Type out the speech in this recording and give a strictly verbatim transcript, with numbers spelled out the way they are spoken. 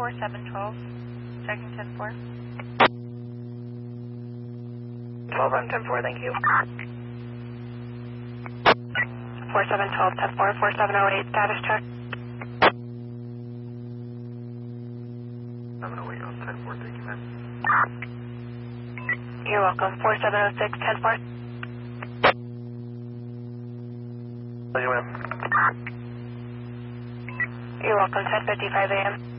four seven twelve, checking ten four. twelve on ten four, thank you. four seven twelve, ten four, four seven oh eight, status check. seven oh eight on ten four, thank you, ma'am. You're welcome. four seven oh six, ten four. Thank you, ma'am. You're welcome. ten fifty-five a m